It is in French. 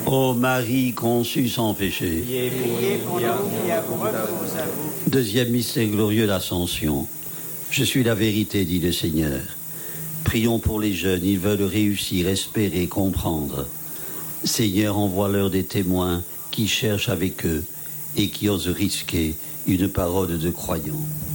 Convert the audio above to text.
Ô Marie conçue sans péché. Priez pour nous qui avons recours à vous. Deuxième mystère glorieux, l'Ascension. Je suis la vérité, dit le Seigneur. Prions pour les jeunes, ils veulent réussir, espérer, comprendre. Seigneur, envoie-leur des témoins qui cherchent avec eux et qui osent risquer une parole de croyant.